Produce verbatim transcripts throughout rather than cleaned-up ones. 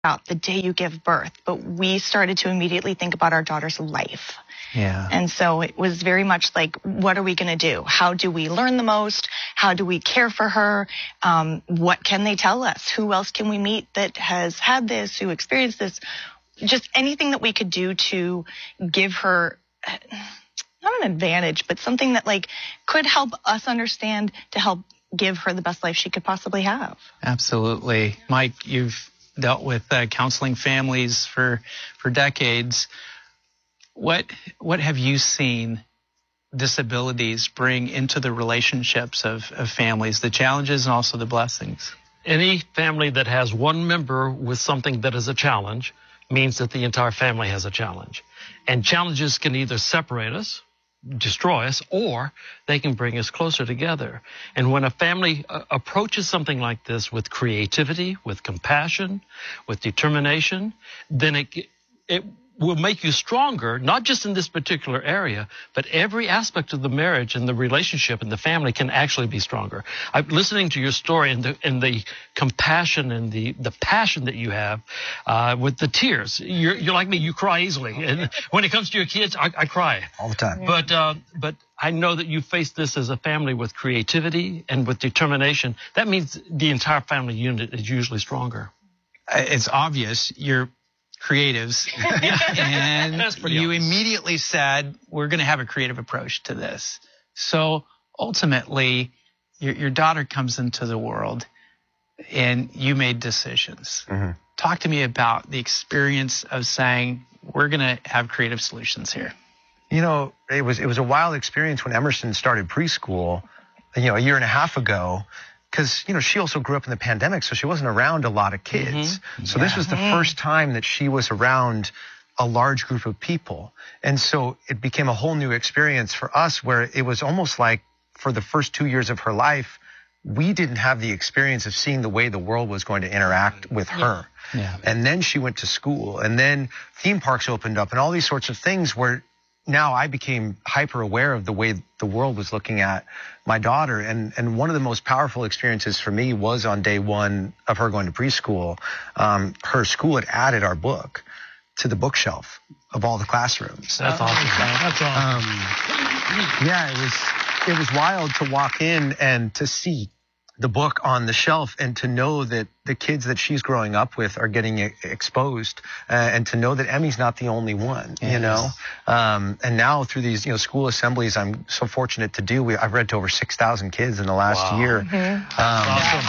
about the day you give birth, but we started to immediately think about our daughter's life. Yeah. And so it was very much like, what are we going to do? How do we learn the most? How do we care for her? Um, what can they tell us? Who else can we meet that has had this, who experienced this? Just anything that we could do to give her, not an advantage, but something that like could help us understand to help give her the best life she could possibly have. Absolutely. Mike, you've dealt with uh, counseling families for, for decades. What what have you seen disabilities bring into the relationships of, of families, the challenges and also the blessings? Any family that has one member with something that is a challenge means that the entire family has a challenge. And challenges can either separate us, destroy us, or they can bring us closer together. And when a family uh, approaches something like this with creativity, with compassion, with determination, then it it will make you stronger, not just in this particular area, but every aspect of the marriage and the relationship and the family can actually be stronger. I'm listening to your story and the, and the compassion and the, the passion that you have uh, with the tears. You're, you're like me, you cry easily. And when it comes to your kids, I, I cry. All the time. But, uh, but I know that you face this as a family with creativity and with determination. That means the entire family unit is usually stronger. It's obvious you're creatives, and you honest. immediately said, we're going to have a creative approach to this. So ultimately, your, your daughter comes into the world, and you made decisions. Mm-hmm. Talk to me about the experience of saying, we're going to have creative solutions here. You know, it was it was a wild experience when Emerson started preschool, you know, a year and a half ago. Because, you know, she also grew up in the pandemic, so she wasn't around a lot of kids. Mm-hmm. So yeah. this was the first time that she was around a large group of people. And so it became a whole new experience for us where it was almost like for the first two years of her life, we didn't have the experience of seeing the way the world was going to interact with her. Yeah. And then she went to school, and then theme parks opened up and all these sorts of things where now I became hyper aware of the way the world was looking at my daughter. And, and one of the most powerful experiences for me was on day one of her going to preschool. Um, her school had added our book to the bookshelf of all the classrooms. That's awesome. That's awesome. Um, yeah, it was, it was wild to walk in and to see the book on the shelf and to know that the kids that she's growing up with are getting e- exposed uh, and to know that Emmy's not the only one, yes. you know. Um, and now through these, you know, school assemblies, I'm so fortunate to do. We, I've read to over six thousand kids in the last wow. year. Mm-hmm. Um, awesome.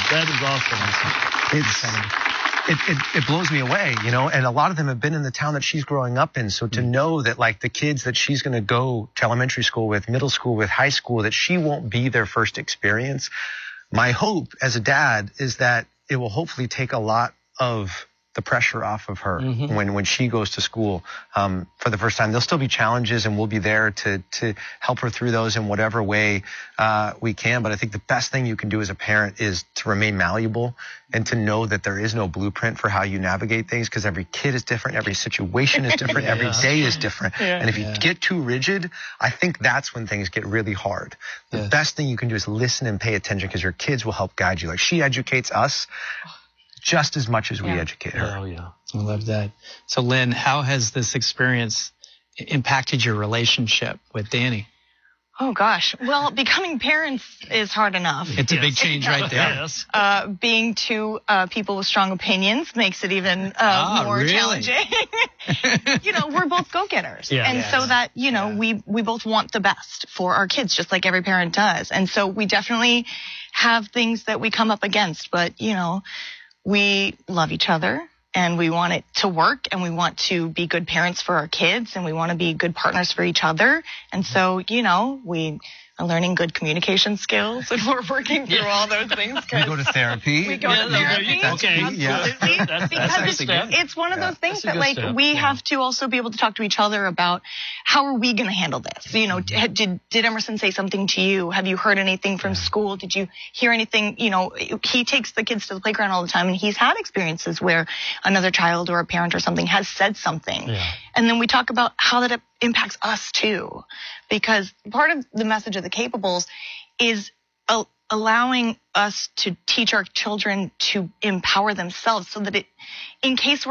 That is awesome. It's, it, it, it blows me away, you know, and a lot of them have been in the town that she's growing up in. So to mm-hmm. know that like the kids that she's going to go to elementary school with, middle school with, high school, that she won't be their first experience. My hope as a dad is that it will hopefully take a lot of the pressure off of her mm-hmm. when, when she goes to school um, for the first time. There'll still be challenges, and we'll be there to to help her through those in whatever way uh, we can. But I think the best thing you can do as a parent is to remain malleable and to know that there is no blueprint for how you navigate things, because every kid is different, every situation is different, yeah. every day is different. Yeah. And if you Yeah. get too rigid, I think that's when things get really hard. The Yes. best thing you can do is listen and pay attention, because your kids will help guide you. Like she educates us just as much as we Yeah. educate her. Oh, yeah. I love that. So, Lynn, how has this experience impacted your relationship with Danny? Oh, gosh. Well, becoming parents is hard enough. It's a big Yes. change right there. Yes. Uh, being two uh, people with strong opinions makes it even uh, Ah, more really? challenging. You know, we're both go-getters. Yeah. and Yes. so that, you know, Yeah. we, we both want the best for our kids, just like every parent does. And so we definitely have things that we come up against. But, you know, we love each other, and we want it to work, and we want to be good parents for our kids, and we want to be good partners for each other. And so, you know, we are learning good communication skills, and we're working through all those things. We go to therapy. We go Yeah, to there therapy. you go. Okay. Absolutely. Yeah. That's- that's Because a it's, step. it's one of Yeah. those things That's a that, good like, step. we Yeah. have to also be able to talk to each other about how are we going to handle this? You know, Mm-hmm. did did Emerson say something to you? Have you heard anything from school? Did you hear anything? You know, he takes the kids to the playground all the time, and he's had experiences where another child or a parent or something has said something. Yeah. And then we talk about how that impacts us too, because part of the message of the Capables is a, allowing us to teach our children to empower themselves so that it, in case we're